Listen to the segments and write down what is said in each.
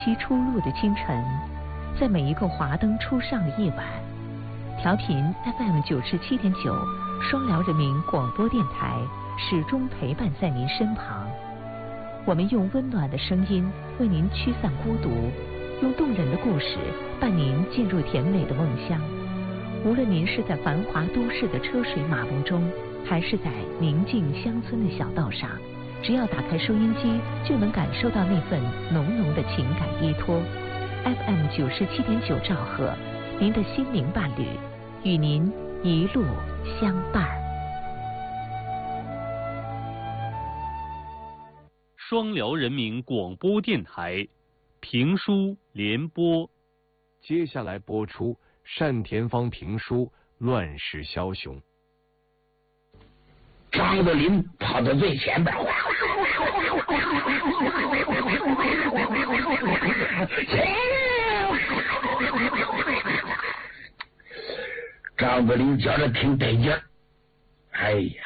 西出入的清晨，在每一个华灯初上的夜晚，调频 FM97.9双辽人民广播电台始终陪伴在您身旁。我们用温暖的声音为您驱散孤独，用动人的故事伴您进入甜美的梦乡。无论您是在繁华都市的车水马龙中，还是在宁静乡村的小道上，只要打开收音机，就能感受到那份浓浓的情感依托。FM97.9兆赫，您的心灵伴侣，与您一路相伴。 双辽人民广播电台评书联播， 接下来播出单田芳评书《乱世枭雄》。 张作霖跑到最前边，张作霖觉得挺得劲儿。哎呀，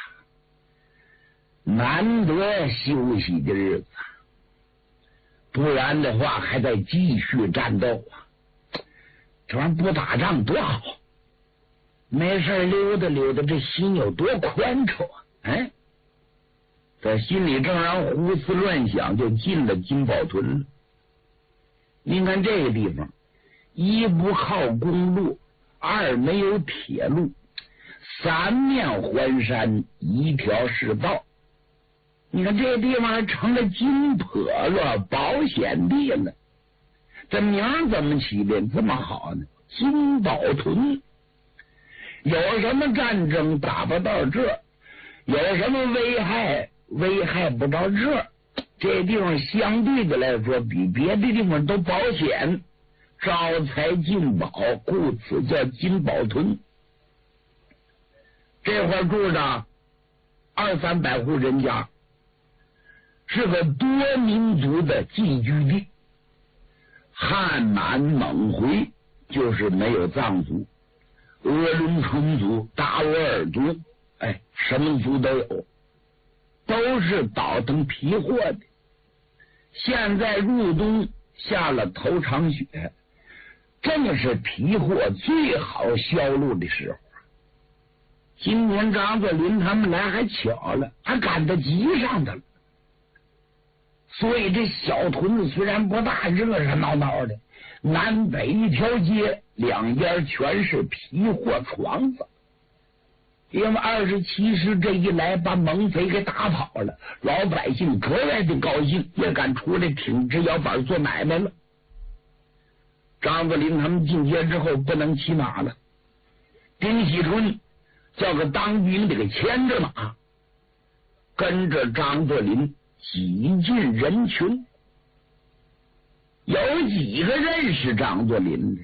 难得休息的日子，不然的话还得继续战斗啊！这玩意不打仗多好，没事溜达溜达，这心有多宽敞啊！哎，在心里正然胡思乱想，就进了金宝屯了。您看这个地方，一不靠公路，二没有铁路，三面环山，一条是道。你看这地方成了金破了保险地了，这名怎么起的这么好呢？金宝屯。有什么战争打不到这，有什么危害不到这地方相对的来说比别的地方都保险，招财进宝，故此叫金宝屯。这块住着200-300户人家，是个多民族的聚居地，汉满蒙回就是没有藏族，鄂伦春族、达斡尔族，哎，什么族都有，都是倒腾皮货的。现在入冬下了头场雪，正是皮货最好销路的时候。今天张作霖他们来还巧了，还赶得及上的了。所以这小屯子虽然不大，热热闹闹的，南北一条街，两边全是皮货床子。因为27师这一来，把蒙贼给打跑了，老百姓格外的高兴，也敢出来挺直腰板做买卖了。张作霖他们进街之后不能骑马了，丁喜春叫个当兵的给牵着马，跟着张作霖挤进人群。有几个认识张作霖的？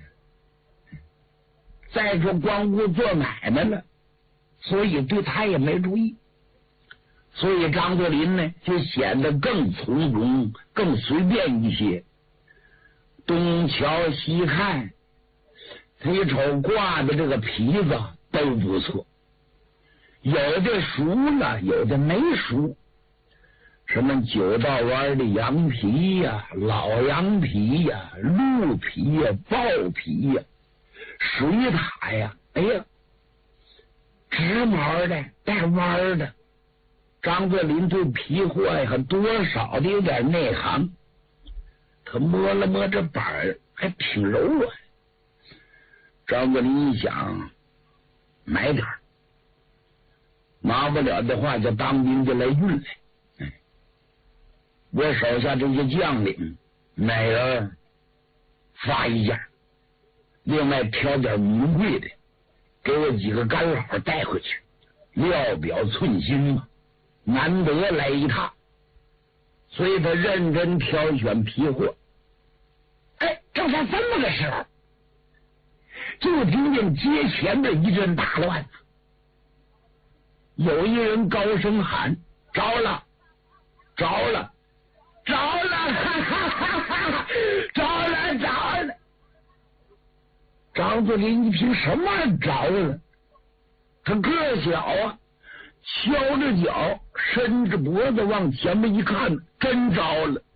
再说光顾做买卖了，所以对他也没注意，所以张作霖呢就显得更从容，更随便一些。东瞧西看，他一瞅挂的这个皮子都不错，有的熟了，有的没熟。什么9道湾的羊皮呀、老羊皮呀、鹿皮呀、豹皮呀、水獭呀，哎呀，直毛的带弯的。张作霖对皮货呀多少的有点内行，他摸了摸这板儿，还挺柔软。张作霖一想，买点儿，拿不了的话就当兵就来运来。我手下这些将领每人发一件，另外挑点名贵的，给我几个干老带回去，料表寸心嘛，难得来一趟。所以他认真挑选皮货。哎，正在这么个时候，就听见街前的一阵大乱，有一人高声喊：着了，着了，着了，哈哈哈哈，着了，着了。张作霖一听什么着了，他个小啊，敲着脚，伸着脖子往前面一看，真着了。